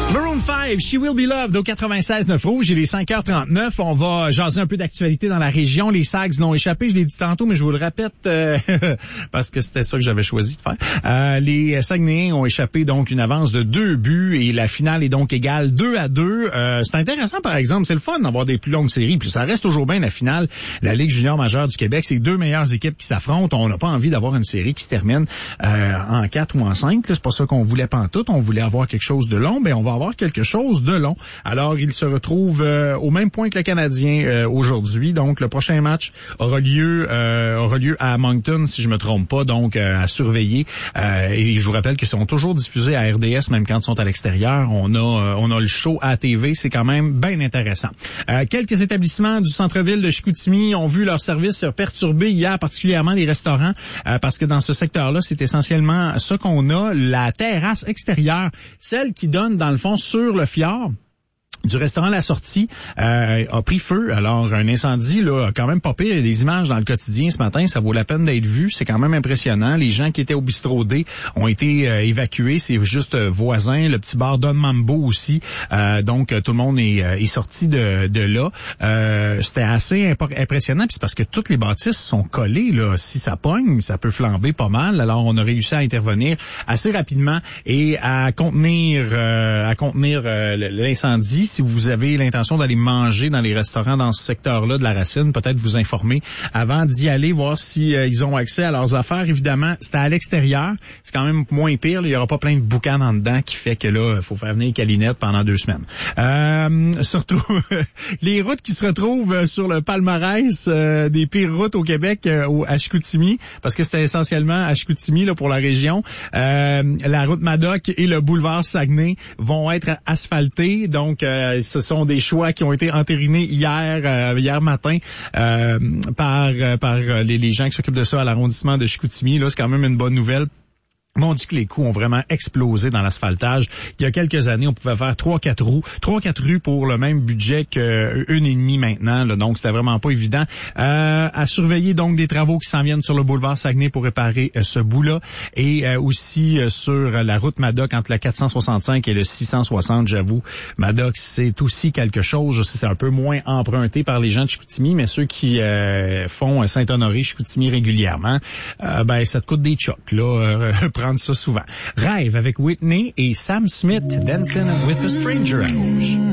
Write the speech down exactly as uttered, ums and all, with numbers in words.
Maroon five, She Will Be Loved au quatre-vingt-seize neuf Rouge. Il est cinq heures trente-neuf. On va jaser un peu d'actualité dans la région. Les Sags l'ont échappé, je l'ai dit tantôt, mais je vous le répète euh, parce que c'était ça que j'avais choisi de faire. Euh, les Saguenayens ont échappé donc une avance de deux buts et la finale est donc égale deux à deux. Euh, c'est intéressant par exemple, c'est le fun d'avoir des plus longues séries, puis ça reste toujours bien la finale. La Ligue junior majeure du Québec, c'est deux meilleures équipes qui s'affrontent. On n'a pas envie d'avoir une série qui se termine euh, en quatre ou en cinq. Là, c'est pas ça qu'on voulait pantoute. On voulait avoir quelque chose de long, ben on va avoir quelque chose de long. Alors, il se retrouve euh, au même point que le Canadien euh, aujourd'hui. Donc, le prochain match aura lieu euh, aura lieu à Moncton, si je me trompe pas, donc euh, à surveiller. Euh, et je vous rappelle qu'ils sont toujours diffusés à R D S, même quand ils sont à l'extérieur. On a euh, on a le show à T V, c'est quand même bien intéressant. Euh, quelques établissements du centre-ville de Chicoutimi ont vu leur service perturbé hier, particulièrement les restaurants, euh, parce que dans ce secteur-là, c'est essentiellement ça qu'on a, la terrasse extérieure, celle qui donne dans le fond sur le fjord du restaurant La Sortie, euh, a pris feu. Alors, un incendie, là, quand même pas pire. Il y a des images dans le quotidien ce matin. Ça vaut la peine d'être vu. C'est quand même impressionnant. Les gens qui étaient au bistrot D ont été euh, évacués. C'est juste euh, voisin. Le petit bar Don Mambo aussi. Euh, donc, tout le monde est, euh, est sorti de, de là. Euh, c'était assez imp- impressionnant. Puis c'est parce que toutes les bâtisses sont collées, là. Si ça pogne, ça peut flamber pas mal. Alors, on a réussi à intervenir assez rapidement et à contenir, euh, à contenir euh, l'incendie. Si vous avez l'intention d'aller manger dans les restaurants dans ce secteur-là de la Racine, peut-être vous informer avant d'y aller, voir si euh, ils ont accès à leurs affaires. Évidemment, c'était à l'extérieur. C'est quand même moins pire. Là. Il n'y aura pas plein de boucans en dedans qui fait que là, il faut faire venir Calinette pendant deux semaines. Euh, surtout, les routes qui se retrouvent sur le palmarès euh, des pires routes au Québec, euh, au, à Chicoutimi, parce que c'était essentiellement à Chicoutimi là, pour la région. Euh, la route Madoc et le boulevard Saguenay vont être asphaltés. Donc, euh, ce sont des choix qui ont été entérinés hier euh, hier matin euh, par par les, les gens qui s'occupent de ça à l'arrondissement de Chicoutimi. Là, c'est quand même une bonne nouvelle. On dit que les coûts ont vraiment explosé dans l'asphaltage. Il y a quelques années, on pouvait faire trois quatre roues, trois quatre rues pour le même budget qu'une et demie maintenant. Là, donc, c'était vraiment pas évident. Euh, à surveiller donc des travaux qui s'en viennent sur le boulevard Saguenay pour réparer euh, ce bout-là. Et euh, aussi euh, sur la route Madoc entre le quatre cent soixante-cinq et le six cent soixante, j'avoue. Madoc, c'est aussi quelque chose. Je sais, c'est un peu moins emprunté par les gens de Chicoutimi, mais ceux qui euh, font Saint-Honoré, Chicoutimi régulièrement, euh, ben ça te coûte des chocs, là. Euh, ça souvent. Rêve avec Whitney et Sam Smith, Dancing with a Stranger à Rouge.